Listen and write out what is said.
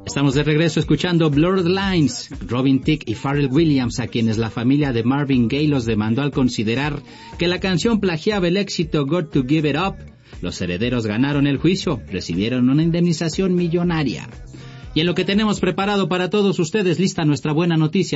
Estamos de regreso escuchando Blurred Lines. Robin Thicke y Pharrell Williams, a quienes la familia de Marvin Gaye los demandó al considerar que la canción plagiaba el éxito Got to Give It Up. Los herederos ganaron el juicio, recibieron una indemnización millonaria. Y en lo que tenemos preparado para todos ustedes, lista nuestra buena noticia.